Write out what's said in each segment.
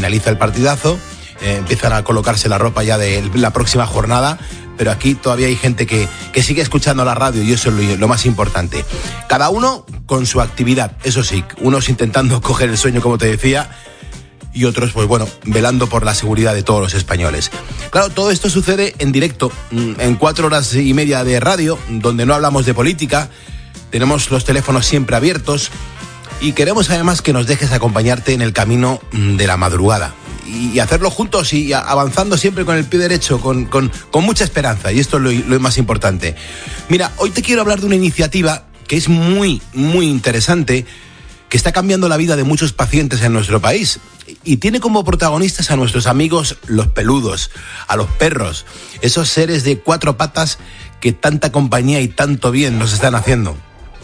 finaliza el partidazo, empiezan a colocarse la ropa ya de la próxima jornada, pero aquí todavía hay gente que sigue escuchando la radio y eso es lo más importante. Cada uno con su actividad, eso sí, unos intentando coger el sueño, como te decía, y otros, pues bueno, velando por la seguridad de todos los españoles. Claro, todo esto sucede en directo, en 4 horas y media de radio, donde no hablamos de política, tenemos los teléfonos siempre abiertos y queremos además que nos dejes acompañarte en el camino de la madrugada y hacerlo juntos y avanzando siempre con el pie derecho, con mucha esperanza, y esto es lo más importante. Mira, hoy te quiero hablar de una iniciativa que es muy, muy interesante, que está cambiando la vida de muchos pacientes en nuestro país y tiene como protagonistas a nuestros amigos los peludos, a los perros, esos seres de 4 patas que tanta compañía y tanto bien nos están haciendo.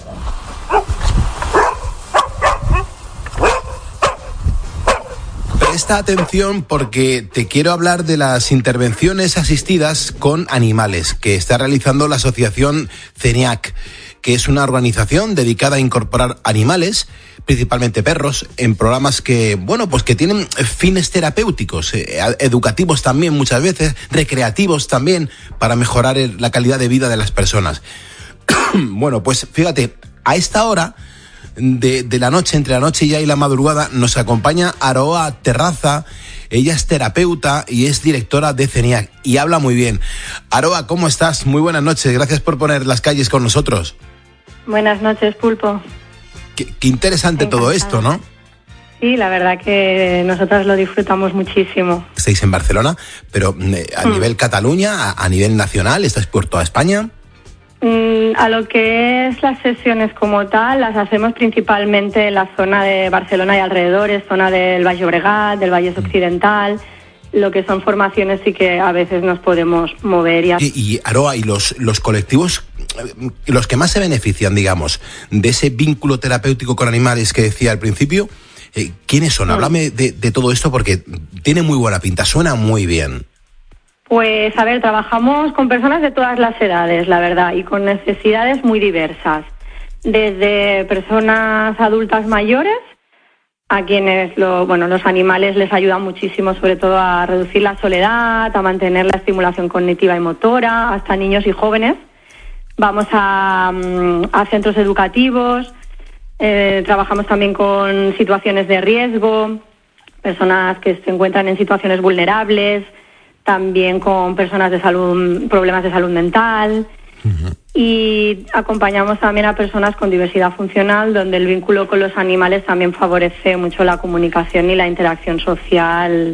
Presta atención porque te quiero hablar de las intervenciones asistidas con animales que está realizando la asociación CENIAC, que es una organización dedicada a incorporar animales, principalmente perros, en programas que, bueno, pues que tienen fines terapéuticos, educativos también muchas veces, recreativos también, para mejorar la calidad de vida de las personas. Bueno, pues fíjate, a esta hora de la noche, entre la noche ya y la madrugada, nos acompaña Aroa Terraza. Ella es terapeuta y es directora de CENIAC y habla muy bien. Aroa, ¿cómo estás? Muy buenas noches, gracias por poner las calles con nosotros. Buenas noches, Pulpo. Qué interesante todo esto, ¿no? Sí, la verdad que nosotros lo disfrutamos muchísimo. Estáis en Barcelona, pero a nivel Cataluña, a nivel nacional, ¿estáis por toda España? A lo que es las sesiones como tal, las hacemos principalmente en la zona de Barcelona y alrededores, zona del Baix Llobregat, del Vallès Occidental. Lo que son formaciones sí que a veces nos podemos mover. Y Aroa, ¿y los colectivos, los que más se benefician, digamos, de ese vínculo terapéutico con animales que decía al principio, quiénes son? Háblame de todo esto porque tiene muy buena pinta, suena muy bien. Pues, a ver, trabajamos con personas de todas las edades, la verdad, y con necesidades muy diversas. Desde personas adultas mayores, a quienes los animales les ayudan muchísimo, sobre todo a reducir la soledad, a mantener la estimulación cognitiva y motora, hasta niños y jóvenes. Vamos a centros educativos, trabajamos también con situaciones de riesgo, personas que se encuentran en situaciones vulnerables, también con personas de salud, problemas de salud mental. Uh-huh. Y acompañamos también a personas con diversidad funcional, donde el vínculo con los animales también favorece mucho la comunicación y la interacción social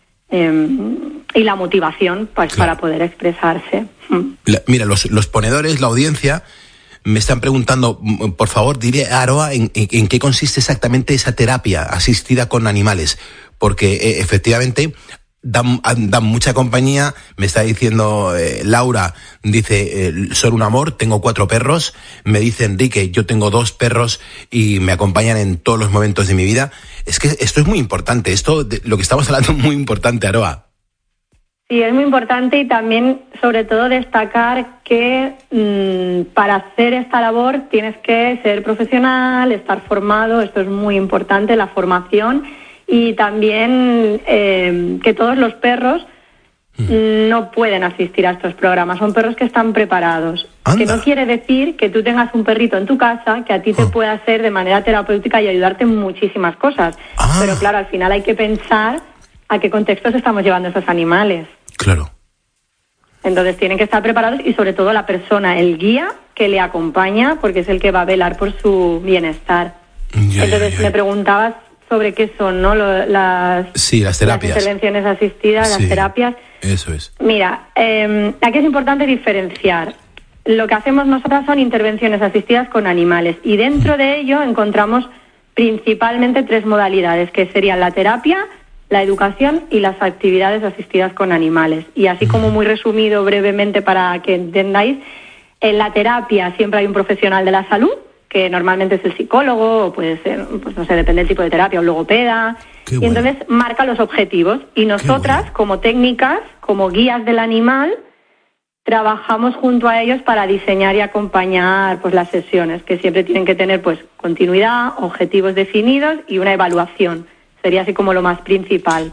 y la motivación, pues, claro, para poder expresarse. Mira, los ponedores, la audiencia, me están preguntando, por favor, dile a Aroa en qué consiste exactamente esa terapia asistida con animales, porque efectivamente dan mucha compañía. Me está diciendo Laura, dice, son un amor, tengo 4 perros. Me dice Enrique, yo tengo 2 perros y me acompañan en todos los momentos de mi vida. Es que esto es muy importante, lo que estamos hablando es muy importante, Aroa. Sí, es muy importante, y también, sobre todo, destacar que para hacer esta labor tienes que ser profesional, estar formado. Esto es muy importante, la formación. Y también que todos los perros no pueden asistir a estos programas. Son perros que están preparados. Anda. Que no quiere decir que tú tengas un perrito en tu casa que a ti te pueda hacer de manera terapéutica y ayudarte en muchísimas cosas. Pero claro, al final hay que pensar a qué contextos estamos llevando esos animales. Claro. Entonces tienen que estar preparados, y sobre todo la persona, el guía que le acompaña, porque es el que va a velar por su bienestar. Entonces me preguntabas sobre qué son, ¿no? Las terapias. Las intervenciones asistidas, sí, las terapias. Eso es. Mira, aquí es importante diferenciar. Lo que hacemos nosotras son intervenciones asistidas con animales, y dentro de ello encontramos principalmente 3 modalidades, que serían la terapia, la educación y las actividades asistidas con animales. Y así como muy resumido brevemente para que entendáis, en la terapia siempre hay un profesional de la salud, que normalmente es el psicólogo, o puede ser, pues no sé, depende del tipo de terapia, un logopeda. Qué bueno. Y entonces marca los objetivos. Y nosotras, bueno, como técnicas, como guías del animal, trabajamos junto a ellos para diseñar y acompañar, pues, las sesiones, que siempre tienen que tener, pues, continuidad, objetivos definidos y una evaluación. Sería así como lo más principal.